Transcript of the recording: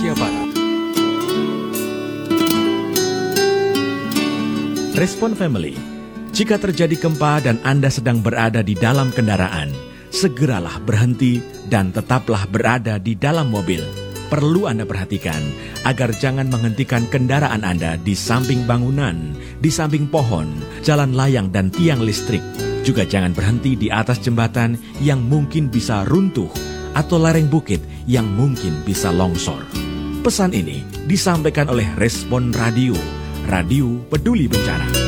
Indonesia Barat. Respon Family. Jika terjadi gempa dan Anda sedang berada di dalam kendaraan, segeralah berhenti dan tetaplah berada di dalam mobil. Perlu Anda perhatikan agar jangan menghentikan kendaraan Anda di samping bangunan, di samping pohon, jalan layang dan tiang listrik. Juga jangan berhenti di atas jembatan yang mungkin bisa runtuh atau lereng bukit yang mungkin bisa longsor. Pesan ini disampaikan oleh Respon Radio, Radio Peduli Bencana.